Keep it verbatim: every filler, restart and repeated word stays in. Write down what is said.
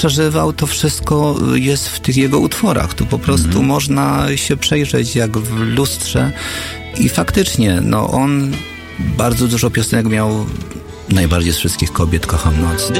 przeżywał, to wszystko jest w tych jego utworach. Tu po prostu mhm. można się przejrzeć jak w lustrze i faktycznie, no on bardzo dużo piosenek miał. Najbardziej z wszystkich kobiet kocham noc.